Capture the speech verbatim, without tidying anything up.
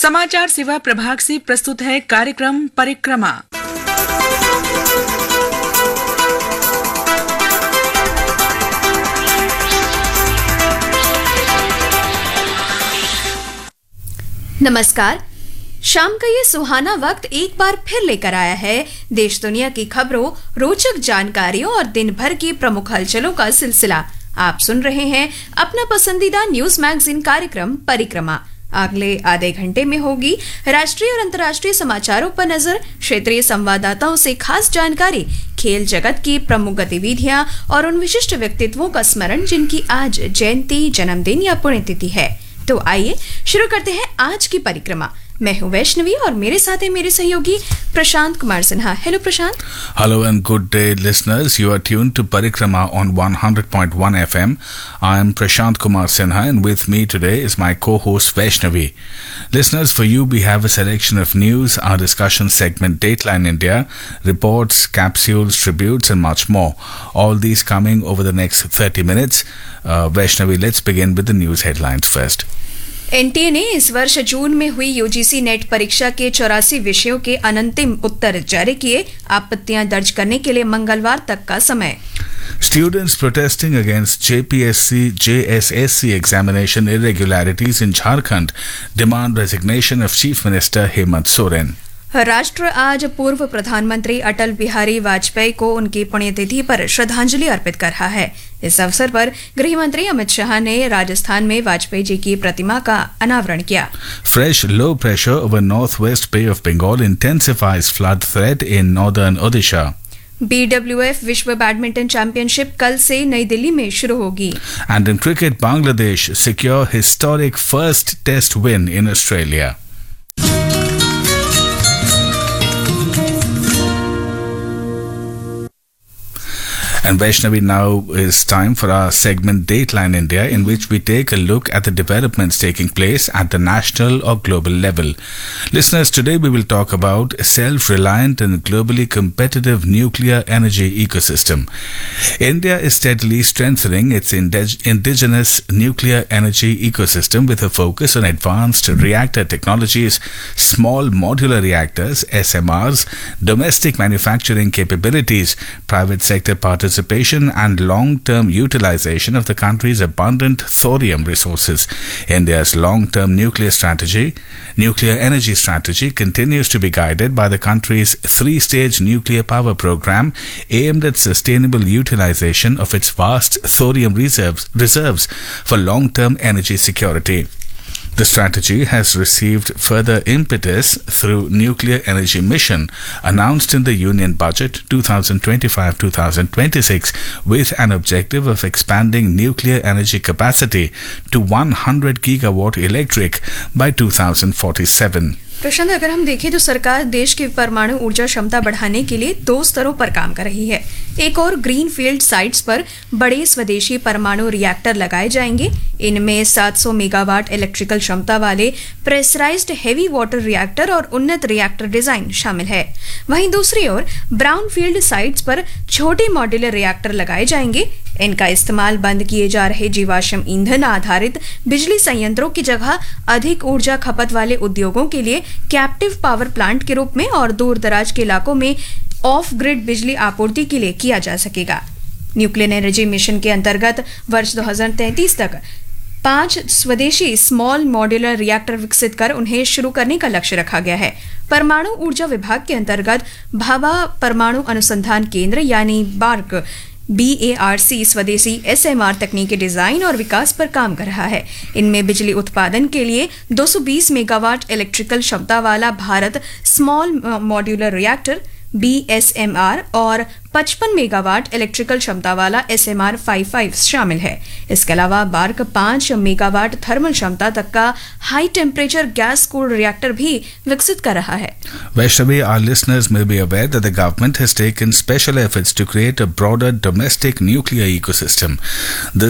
समाचार सेवा प्रभाग से प्रस्तुत है कार्यक्रम परिक्रमा। नमस्कार। शाम का ये सुहाना वक्त एक बार फिर लेकर आया है देश दुनिया की खबरों, रोचक जानकारियों और दिन भर की प्रमुख हलचलों का सिलसिला। आप सुन रहे हैं अपना पसंदीदा न्यूज मैगजीन कार्यक्रम परिक्रमा। अगले आधे घंटे में होगी राष्ट्रीय और अंतर्राष्ट्रीय समाचारों पर नजर, क्षेत्रीय संवाददाताओं से खास जानकारी, खेल जगत की प्रमुख गतिविधियां और उन विशिष्ट व्यक्तित्वों का स्मरण जिनकी आज जयंती, जन्मदिन या पुण्यतिथि है। तो आइए शुरू करते हैं आज की परिक्रमा। मैं हूं वैष्णवी और मेरे साथ है मेरे सहयोगी Prashant Kumar Sinha. Hello Prashant. Hello and good day, listeners. You are tuned to Parikrama on one hundred point one F M. I am Prashant Kumar Sinha and with me today is my co-host Vaishnavi. Listeners, for you we have a selection of news, our discussion segment Dateline India, reports, capsules, tributes and much more. All these coming over the next thirty minutes. Uh, Vaishnavi, let's begin with the news headlines first. NTA ने इस वर्ष जून में हुई UGC net परीक्षा के चौरासी विषयों के अनंतिम उत्तर जारी किए। आपत्तियां दर्ज करने के लिए मंगलवार तक का समय। Students protesting against J P S C J S S C examination irregularities in Jharkhand demand resignation of Chief Minister Hemant Soren. राष्ट्र आज पूर्व प्रधानमंत्री अटल बिहारी वाजपेयी को उनकी पुण्यतिथि पर श्रद्धांजलि अर्पित कर रहा है। इस अवसर पर गृह मंत्री अमित शाह ने राजस्थान में वाजपेयी जी की प्रतिमा का अनावरण किया। Fresh low pressure over northwest Bay of Bengal intensifies flood threat in northern Odisha. B W F विश्व बैडमिंटन चैंपियनशिप कल से नई दिल्ली में शुरू होगी। And in cricket, Bangladesh secure historic first test win in Australia. And Vaishnavi, now is time for our segment Dateline India, in which we take a look at the developments taking place at the national or global level. Listeners, today we will talk about a self-reliant and globally competitive nuclear energy ecosystem. India is steadily strengthening its indig- indigenous nuclear energy ecosystem with a focus on advanced reactor technologies, small modular reactors, S M Rs, domestic manufacturing capabilities, private sector participation, participation and long-term utilization of the country's abundant thorium resources. India's long-term nuclear strategy, nuclear energy strategy continues to be guided by the country's three-stage nuclear power program aimed at sustainable utilization of its vast thorium reserves, reserves for long-term energy security. The strategy has received further impetus through Nuclear Energy Mission, announced in the Union Budget twenty twenty-five to twenty twenty-six, with an objective of expanding nuclear energy capacity to one hundred gigawatt electric by two thousand forty-seven. प्रशांत, अगर हम देखें तो सरकार देश की परमाणु ऊर्जा क्षमता बढ़ाने के लिए दो स्तरों पर काम कर रही है। एक और ग्रीन फील्ड साइट्स पर बड़े स्वदेशी परमाणु रिएक्टर लगाए जाएंगे। इनमें सात सौ मेगावाट इलेक्ट्रिकल क्षमता वाले प्रेशराइज्ड हेवी वाटर रिएक्टर और उन्नत रिएक्टर डिजाइन शामिल है। वहीं दूसरी ओर ब्राउन फील्ड साइट्स पर छोटे मॉड्यूलर रिएक्टर लगाए जाएंगे। इनका इस्तेमाल बंद किए जा रहे जीवाश्म ईंधन आधारित बिजली संयंत्रों की जगह अधिक ऊर्जा खपत वाले उद्योगों के लिए कैप्टिव पावर प्लांट के रूप में और दूर दराज के इलाकों में ऑफ ग्रिड बिजली आपूर्ति के लिए किया जा सकेगा। न्यूक्लियर एनर्जी मिशन के अंतर्गत वर्ष दो हज़ार तैंतीस तक पांच स्वदेशी स्मॉल मॉड्यूलर रिएक्टर विकसित कर उन्हें शुरू करने का लक्ष्य रखा गया है। परमाणु ऊर्जा विभाग के अंतर्गत भाभा परमाणु अनुसंधान केंद्र यानी bark B A R C स्वदेशी एस एम आर तकनीक के डिजाइन और विकास पर काम कर रहा है। इनमें बिजली उत्पादन के लिए दो सौ बीस मेगावाट इलेक्ट्रिकल क्षमता वाला Bharat small modular reactor B S M R और पचपन मेगावाट इलेक्ट्रिकल क्षमता वाला एस एम आर पचपन शामिल है। इसके अलावा बार्क पांच मेगावाट थर्मल क्षमता तक का high temperature gas cooled reactor भी विकसित कर रहा है। Vaishnavi, our listeners may be aware that the government has taken special efforts to create a broader domestic nuclear ecosystem. This